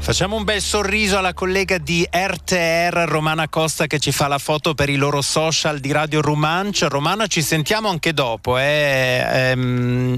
Facciamo un bel sorriso alla collega di RTR, Romana Costa, che ci fa la foto per i loro social di Radio Romanch. Romana, ci sentiamo anche dopo.